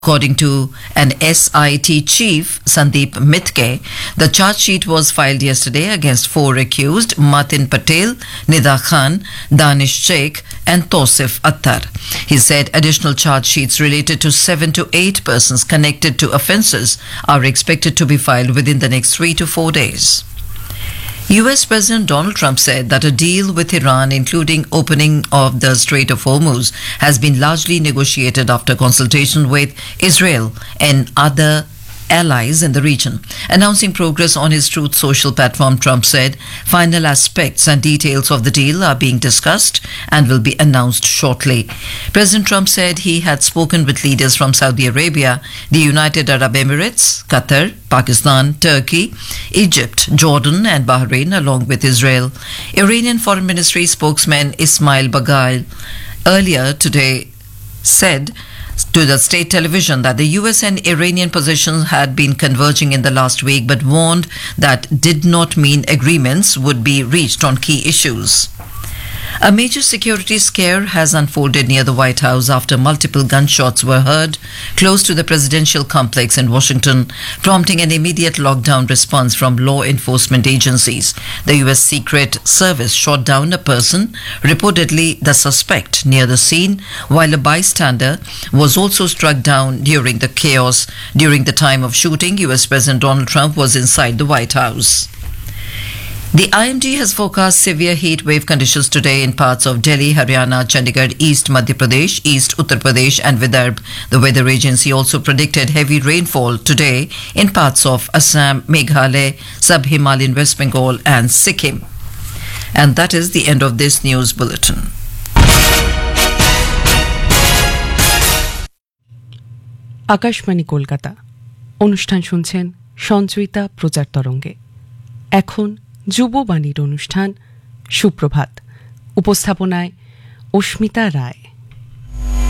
According to an SIT chief, Sandeep Mitke, the charge sheet was filed yesterday against 4 accused: Matin Patel, Nida Khan, Danish Sheikh and Tosif Attar. He said additional charge sheets related to 7 to 8 persons connected to offences are expected to be filed within the next 3 to 4 days. US President Donald Trump said that a deal with Iran, including opening of the Strait of Hormuz, has been largely negotiated after consultation with Israel and other allies in the region. Announcing progress on his Truth Social platform, Trump said final aspects and details of the deal are being discussed and will be announced shortly. President Trump said he had spoken with leaders from Saudi Arabia, the United Arab Emirates, Qatar, Pakistan, Turkey, Egypt, Jordan and Bahrain, along with Israel. Iranian Foreign Ministry spokesman Ismail Baghaei earlier today said to the state television that the US and Iranian positions had been converging in the last week, but warned that did not mean agreements would be reached on key issues. A major security scare has unfolded near the White House after multiple gunshots were heard close to the presidential complex in Washington, prompting an immediate lockdown response from law enforcement agencies. The U.S. Secret Service shot down a person, reportedly the suspect, near the scene, while a bystander was also struck down during the chaos. During the time of shooting, U.S. President Donald Trump was inside the White House. The IMD has forecast severe heat wave conditions today in parts of Delhi, Haryana, Chandigarh, East Madhya Pradesh, East Uttar Pradesh and Vidarbh. The weather agency also predicted heavy rainfall today in parts of Assam, Meghalaya, Sub-Himalayan West Bengal and Sikkim. And that is the end of this news bulletin. Akashvani Kolkata অনুষ্ঠান শুনছেন সঞ্চয়িতা প্রচার তরঙ্গে। এখন যুববাণীর অনুষ্ঠান সুপ্রভাত, উপস্থাপনায় অস্মিতা রায়।